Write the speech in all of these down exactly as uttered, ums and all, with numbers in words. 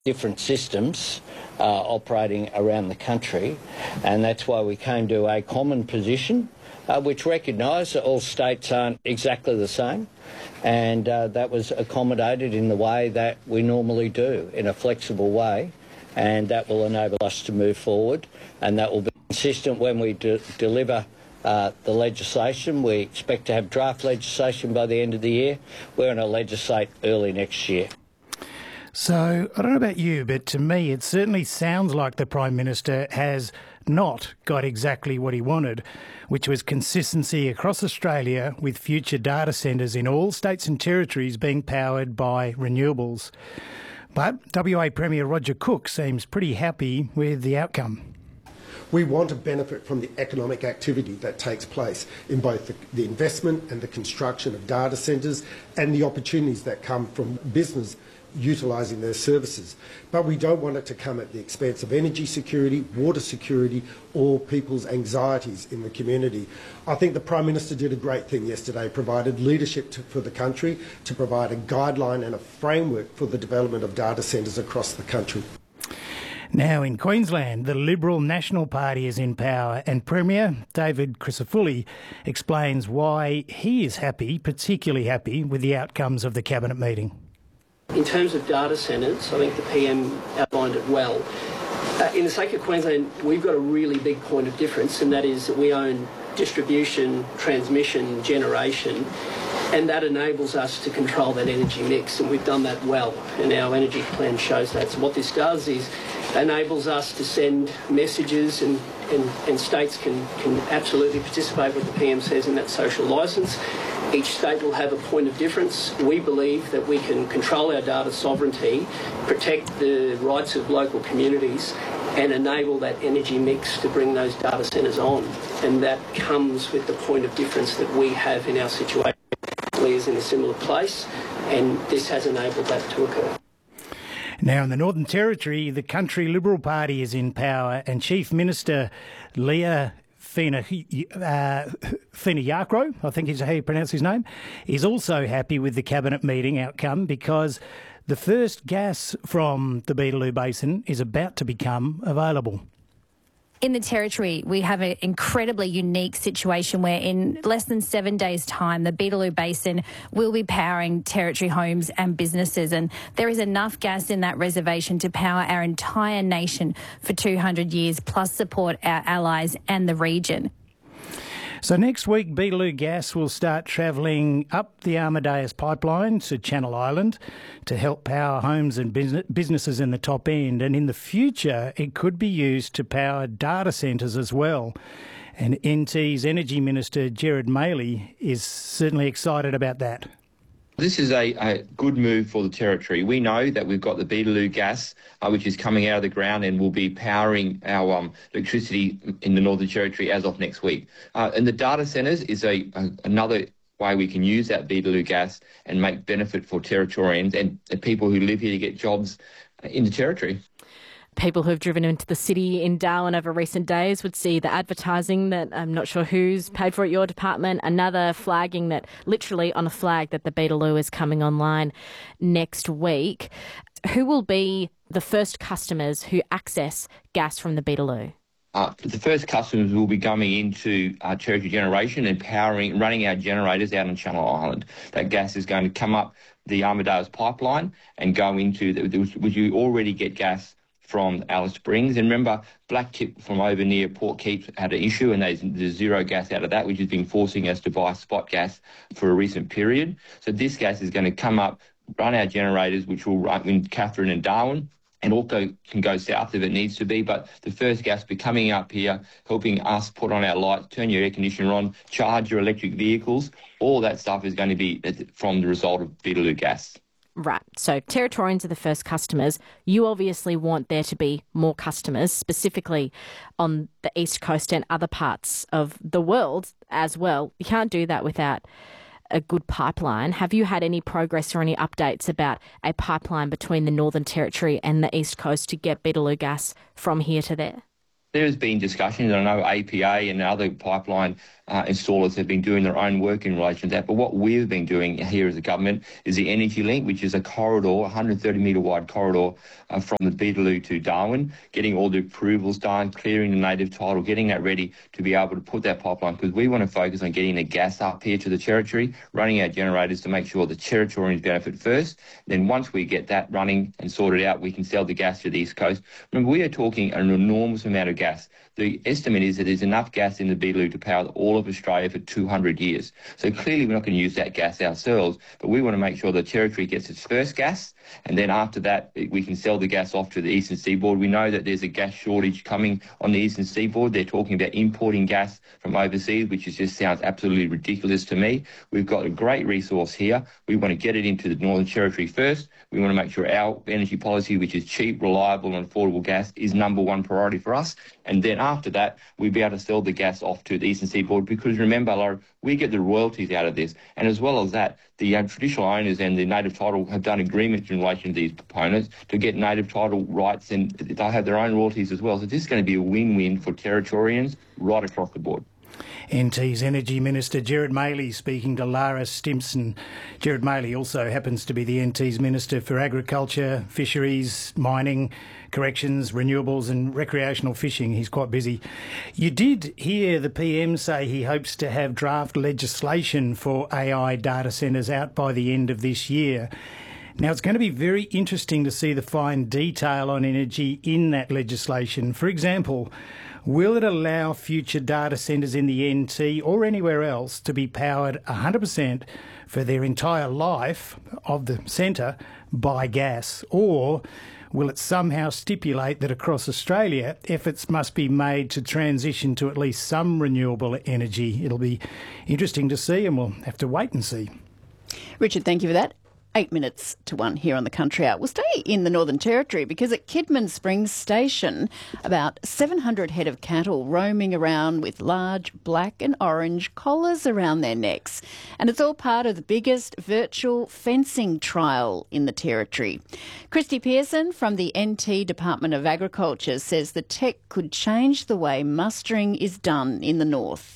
different systems uh, operating around the country, and that's why we came to a common position uh, which recognised that all states aren't exactly the same, and uh, that was accommodated in the way that we normally do, in a flexible way, and that will enable us to move forward, and that will be consistent when we de deliver uh, the legislation. We expect to have draft legislation by the end of the year. We're going to legislate early next year. So, I don't know about you, but to me it certainly sounds like the Prime Minister has not got exactly what he wanted, which was consistency across Australia with future data centres in all states and territories being powered by renewables. But W A Premier Roger Cook seems pretty happy with the outcome. We want to benefit from the economic activity that takes place in both the, the investment and the construction of data centres and the opportunities that come from business utilising their services. But we don't want it to come at the expense of energy security, water security or people's anxieties in the community. I think the Prime Minister did a great thing yesterday, provided leadership to, for the country to provide a guideline and a framework for the development of data centres across the country. Now in Queensland, the Liberal National Party is in power, and Premier David Crisafulli explains why he is happy, particularly happy, with the outcomes of the Cabinet meeting. In terms of data centres, I think the P M outlined it well. Uh, in the sake of Queensland, we've got a really big point of difference, and that is that we own distribution, transmission, generation, and that enables us to control that energy mix, and we've done that well, and our energy plan shows that. So what this does is enables us to send messages, and, and, and states can, can absolutely participate what the P M says in that social licence. Each state will have a point of difference. We believe that we can control our data sovereignty, protect the rights of local communities, and enable that energy mix to bring those data centres on. And that comes with the point of difference that we have in our situation. Lee is in a similar place, and this has enabled that to occur. Now, in the Northern Territory, the Country Liberal Party is in power, and Chief Minister Leah Fina, uh, Finayakro, I think is how you pronounce his name, is also happy with the Cabinet meeting outcome because the first gas from the Beetaloo Basin is about to become available. In the Territory, we have an incredibly unique situation where in less than seven days' time, the Beetaloo Basin will be powering Territory homes and businesses. And there is enough gas in that reservation to power our entire nation for two hundred years, plus support our allies and the region. So next week, Beetaloo Gas will start travelling up the Amadeus pipeline to Channel Island to help power homes and business businesses in the top end. And in the future, it could be used to power data centres as well. And N T's Energy Minister, Gerard Maley, is certainly excited about that. This is a, a good move for the Territory. We know that we've got the Beetaloo gas, uh, which is coming out of the ground and will be powering our um, electricity in the Northern Territory as of next week. Uh, and the data centres is a, a another way we can use that Beetaloo gas and make benefit for Territorians and, and people who live here to get jobs in the Territory. People who have driven into the city in Darwin over recent days would see the advertising that I'm not sure who's paid for at your department, another flagging that literally on a flag that the Beetaloo is coming online next week. Who will be the first customers who access gas from the Beetaloo? Uh, the first customers will be coming into uh, Territory Generation and powering, running our generators out on Channel Island. That gas is going to come up the Amadeus pipeline and go into, the, which you already get gas from Alice Springs. And remember, Blacktip from over near Port Keats had an issue and there's, there's zero gas out of that, which has been forcing us to buy spot gas for a recent period. So this gas is going to come up, run our generators, which will run in Katherine and Darwin, and also can go south if it needs to be. But the first gas will be coming up here, helping us put on our lights, turn your air conditioner on, charge your electric vehicles. All that stuff is going to be from the result of Beetaloo gas. Right. So Territorians are the first customers. You obviously want there to be more customers, specifically on the East Coast and other parts of the world as well. You can't do that without a good pipeline. Have you had any progress or any updates about a pipeline between the Northern Territory and the East Coast to get Beetaloo gas from here to there? There has been discussions, and I know A P A and other pipeline uh, installers have been doing their own work in relation to that. But what we've been doing here as a government is the Energy Link, which is a corridor, one hundred thirty metre wide corridor uh, from the Beetaloo to Darwin, getting all the approvals done, clearing the native title, getting that ready to be able to put that pipeline, because we want to focus on getting the gas up here to the Territory, running our generators to make sure the Territorians benefit first. Then once we get that running and sorted out, we can sell the gas to the East Coast. Remember, we are talking an enormous amount of gas. The estimate is that there's enough gas in the Beetaloo to power all of Australia for two hundred years. So clearly we're not going to use that gas ourselves, but we want to make sure the Territory gets its first gas, and then after that we can sell the gas off to the Eastern Seaboard. We know that there's a gas shortage coming on the Eastern Seaboard. They're talking about importing gas from overseas, which is just sounds absolutely ridiculous to me. We've got a great resource here. We want to get it into the Northern Territory first. We want to make sure our energy policy, which is cheap, reliable and affordable gas, is number one priority for us. And then after that, we'll be able to sell the gas off to the Eastern Seaboard, because remember, Laura, we get the royalties out of this. And as well as that, the uh, traditional owners and the native title have done agreements in relation to these proponents to get native title rights, and they'll have their own royalties as well. So this is going to be a win-win for Territorians right across the board. N T's Energy Minister Gerard Maley speaking to Lara Stimson. Gerard Maley also happens to be the N T's Minister for Agriculture, Fisheries, Mining, Corrections, Renewables and Recreational Fishing. He's quite busy. You did hear the P M say he hopes to have draft legislation for A I data centres out by the end of this year. Now, it's going to be very interesting to see the fine detail on energy in that legislation. For example, will it allow future data centres in the N T or anywhere else to be powered one hundred percent for their entire life of the centre by gas? Or will it somehow stipulate that across Australia efforts must be made to transition to at least some renewable energy? It'll be interesting to see, and we'll have to wait and see. Richard, thank you for that. Eight minutes to one here on the Country Hour. We'll stay in the Northern Territory because at Kidman Springs Station, about seven hundred head of cattle roaming around with large black and orange collars around their necks. And it's all part of the biggest virtual fencing trial in the Territory. Christy Pearson from the N T Department of Agriculture says the tech could change the way mustering is done in the north.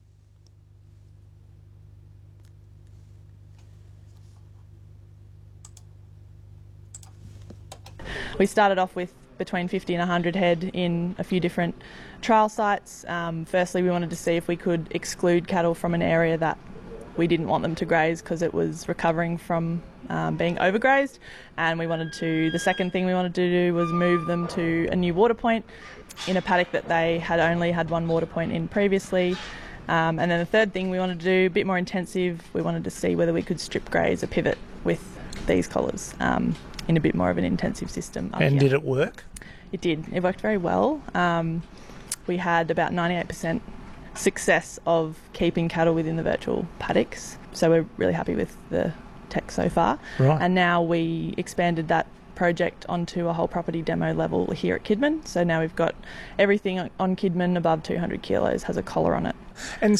We started off with between fifty and one hundred head in a few different trial sites. Um, firstly, we wanted to see if we could exclude cattle from an area that we didn't want them to graze because it was recovering from um, being overgrazed. And we wanted to, the second thing we wanted to do was move them to a new water point in a paddock that they had only had one water point in previously. Um, and then the third thing we wanted to do, a bit more intensive, we wanted to see whether we could strip graze a pivot with these collars. Um, in a bit more of an intensive system. And did it work? It did. It worked very well. Um, we had about ninety-eight percent success of keeping cattle within the virtual paddocks. So we're really happy with the tech so far. Right. And now we expanded that project onto a whole property demo level here at Kidman. So now we've got everything on Kidman above two hundred kilos has a collar on it. And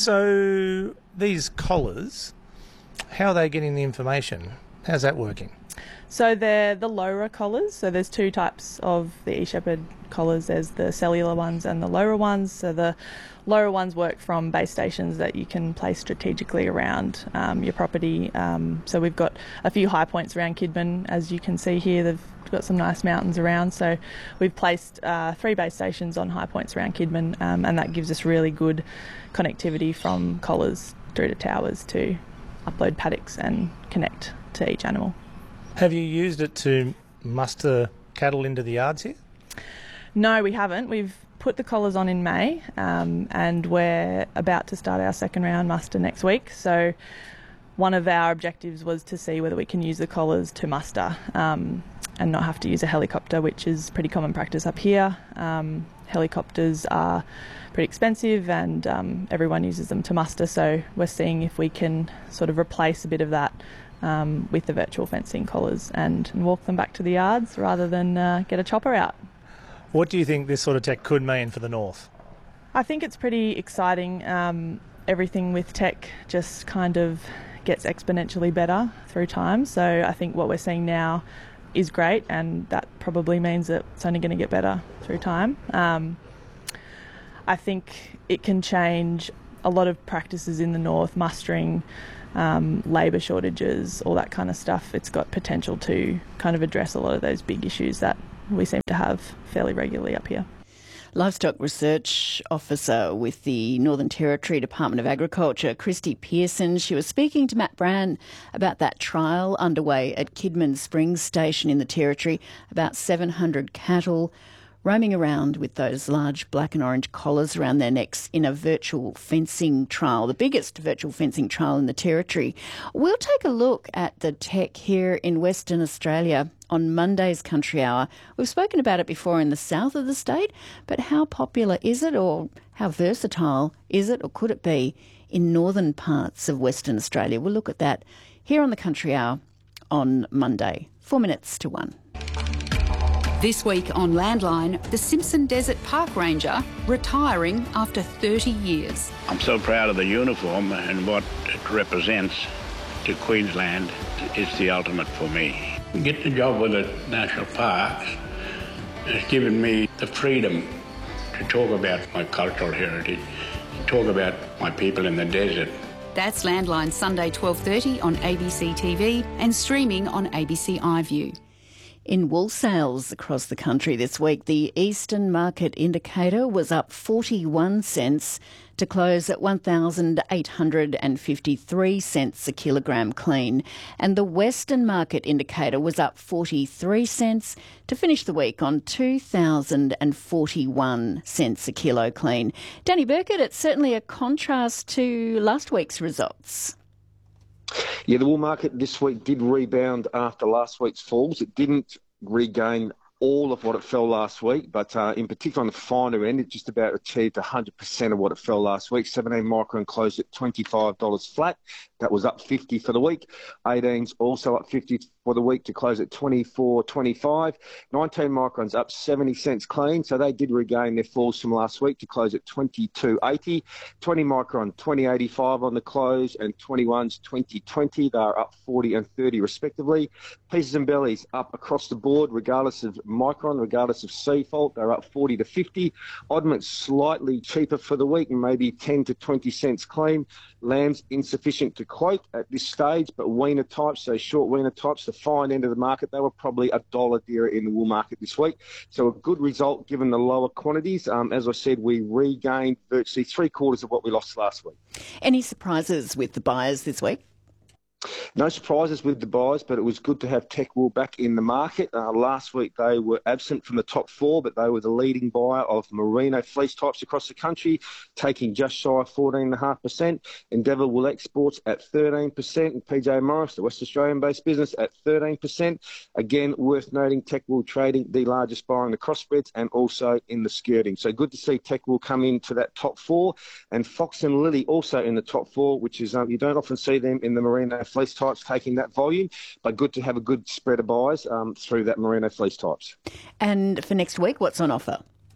so these collars, how are they getting the information? How's that working? So they're the LoRa collars. So there's two types of the eShepherd collars. There's the cellular ones and the LoRa ones. So the LoRa ones work from base stations that you can place strategically around um, your property. Um, so we've got a few high points around Kidman. As you can see here, they've got some nice mountains around. So we've placed uh, three base stations on high points around Kidman, um, and that gives us really good connectivity from collars through to towers to upload paddocks and connect to each animal. Have you used it to muster cattle into the yards here? No, we haven't. We've put the collars on in May, um, and we're about to start our second round muster next week. So one of our objectives was to see whether we can use the collars to muster um, and not have to use a helicopter, which is pretty common practice up here. Um, helicopters are pretty expensive and um, everyone uses them to muster, so we're seeing if we can sort of replace a bit of that Um, with the virtual fencing collars and, and walk them back to the yards rather than uh, get a chopper out. What do you think this sort of tech could mean for the north? I think it's pretty exciting. Um, everything with tech just kind of gets exponentially better through time. So I think what we're seeing now is great, and that probably means that it's only going to get better through time. Um, I think it can change a lot of practices in the north, mustering, um, labour shortages, all that kind of stuff. It's got potential to kind of address a lot of those big issues that we seem to have fairly regularly up here. Livestock Research Officer with the Northern Territory Department of Agriculture, Christy Pearson. She was speaking to Matt Brand about that trial underway at Kidman Springs Station in the Territory. About seven hundred cattle roaming around with those large black and orange collars around their necks in a virtual fencing trial, the biggest virtual fencing trial in the Territory. We'll take a look at the tech here in Western Australia on Monday's Country Hour. We've spoken about it before in the south of the state, but how popular is it, or how versatile is it, or could it be in northern parts of Western Australia? We'll look at that here on the Country Hour on Monday, four minutes to one. This week on Landline, the Simpson Desert Park Ranger retiring after thirty years. I'm so proud of the uniform and what it represents to Queensland. It's the ultimate for me. Get the job with the national parks has given me the freedom to talk about my cultural heritage, to talk about my people in the desert. That's Landline Sunday twelve thirty on A B C T V and streaming on A B C iView. In wool sales across the country this week, the Eastern Market Indicator was up forty-one cents to close at one thousand eight hundred fifty-three cents a kilogram clean. And the Western Market Indicator was up forty-three cents to finish the week on two thousand forty-one cents a kilo clean. Danny Burkett, it's certainly a contrast to last week's results. Yeah, the wool market this week did rebound after last week's falls. It didn't regain all of what it fell last week, but uh, in particular on the finer end, it just about achieved one hundred percent of what it fell last week. seventeen micron closed at twenty-five dollars flat. That was up fifty for the week. eighteens also up fifty for the week to close at twenty-four twenty-five. nineteen microns up seventy cents clean, so they did regain their falls from last week to close at twenty-two eighty. twenty micron, twenty eighty-five on the close, and twenty-ones, twenty twenty. They are up forty and thirty respectively. Pieces and bellies up across the board, regardless of micron, regardless of sea fault. They're up forty to fifty. Oddments slightly cheaper for the week, maybe ten to twenty cents clean. Lambs insufficient to quote at this stage, but weaner types, so short weaner types, the fine end of the market, they were probably a dollar dearer in the wool market this week. So a good result given the lower quantities. Um, as I said, we regained virtually three quarters of what we lost last week. Any surprises with the buyers this week? No surprises with the buyers, but it was good to have Tech Wool back in the market. Uh, last week they were absent from the top four, but they were the leading buyer of merino fleece types across the country, taking just shy of fourteen point five percent. Endeavour Wool Exports at thirteen percent, and P J Morris, the West Australian-based business, at thirteen percent. Again, worth noting, Tech Wool trading the largest buyer in the crossbreds and also in the skirting. So good to see Tech Wool come into that top four, and Fox and Lily also in the top four, which is um, you don't often see them in the merino fleece types taking that volume, but good to have a good spread of buys um, through that merino fleece types. And for next week, what's on offer?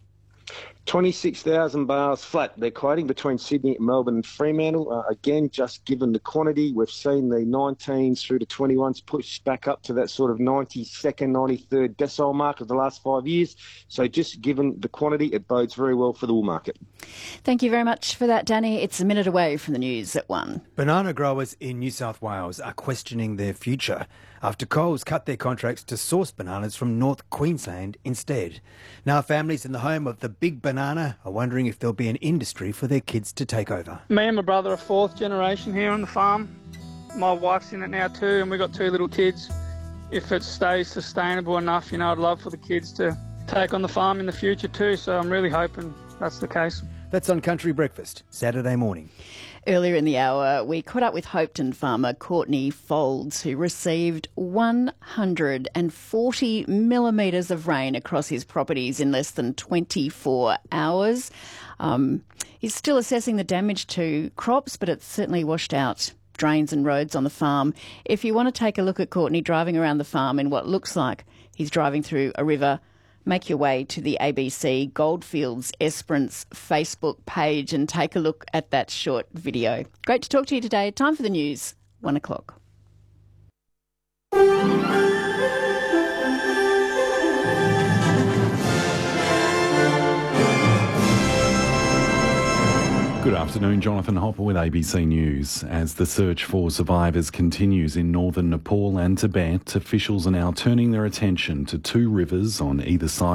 twenty-six thousand bales flat. They're quoting between Sydney, Melbourne and Fremantle. Uh, again, just given the quantity, we've seen the nineteens through to twenty-ones push back up to that sort of ninety-second, ninety-third decile mark of the last five years. So just given the quantity, it bodes very well for the wool market. Thank you very much for that, Danny. It's a minute away from the news at one. Banana growers in New South Wales are questioning their future after Coles cut their contracts to source bananas from North Queensland instead. Now families in the home of the big banana are wondering if there'll be an industry for their kids to take over. Me and my brother are fourth generation here on the farm. My wife's in it now too, and we've got two little kids. If it stays sustainable enough, you know, I'd love for the kids to take on the farm in the future too, so I'm really hoping that's the case. That's on Country Breakfast, Saturday morning. Earlier in the hour, we caught up with Hopeton farmer Courtney Folds, who received one hundred forty millimetres of rain across his properties in less than twenty-four hours. Um, he's still assessing the damage to crops, but it's certainly washed out drains and roads on the farm. If you want to take a look at Courtney driving around the farm in what looks like he's driving through a river, make your way to the A B C Goldfields Esperance Facebook page and take a look at that short video. Great to talk to you today. Time for the news, one o'clock. Good afternoon, Jonathan Hopper with A B C News. As the search for survivors continues in northern Nepal and Tibet, officials are now turning their attention to two rivers on either side